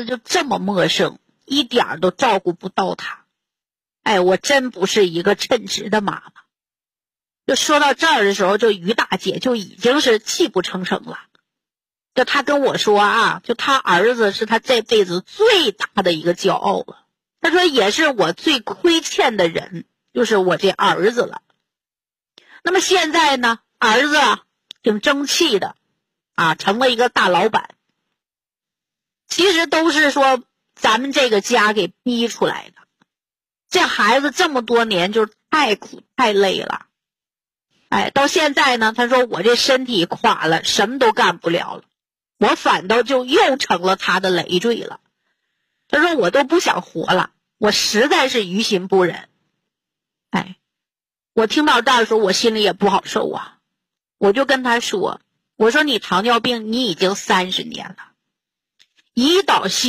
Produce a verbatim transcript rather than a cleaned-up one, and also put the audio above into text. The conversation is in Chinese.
子就这么陌生，一点儿都照顾不到他。哎，我真不是一个称职的妈妈。就说到这儿的时候，就于大姐就已经是泣不成声了。就她跟我说啊，就她儿子是她这辈子最大的一个骄傲了。她说也是我最亏欠的人，就是我这儿子了。那么现在呢，儿子啊挺争气的啊，成了一个大老板。其实都是说咱们这个家给逼出来的。这孩子这么多年就是太苦太累了。哎，到现在呢，他说我这身体垮了，什么都干不了了，我反倒就又成了他的累赘了。他说我都不想活了，我实在是于心不忍。哎，我听到这儿的时候，我心里也不好受啊。我就跟他说，我说你糖尿病你已经三十年了，胰岛系